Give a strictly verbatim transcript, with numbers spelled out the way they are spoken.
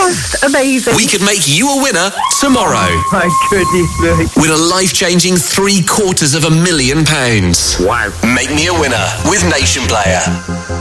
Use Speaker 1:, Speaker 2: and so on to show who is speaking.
Speaker 1: Just amazing.
Speaker 2: We could make you a winner tomorrow.
Speaker 1: Oh, my goodness me.
Speaker 2: With a life-changing three quarters of a million pounds.
Speaker 3: Wow.
Speaker 2: Make me a winner with Nation Player.